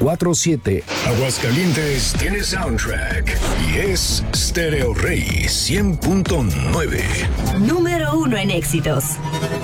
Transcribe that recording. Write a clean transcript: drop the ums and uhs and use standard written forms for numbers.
947. Aguascalientes tiene soundtrack y es Stereo Rey 100.9. Número 1 en éxitos.